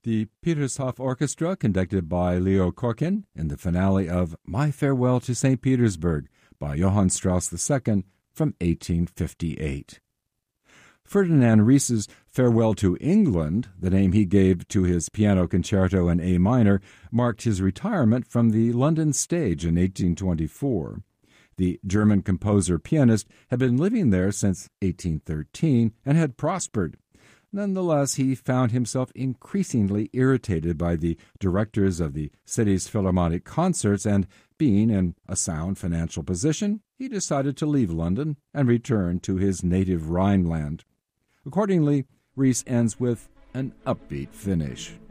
The Petershof Orchestra, conducted by Leo Korkin, in the finale of My Farewell to St. Petersburg by Johann Strauss II from 1858. Ferdinand Ries's Farewell to England, the name he gave to his piano concerto in A minor, marked his retirement from the London stage in 1824. The German composer-pianist had been living there since 1813 and had prospered. Nonetheless, he found himself increasingly irritated by the directors of the city's philharmonic concerts, and being in a sound financial position, he decided to leave London and return to his native Rhineland. Accordingly, Ries ends with an upbeat finish.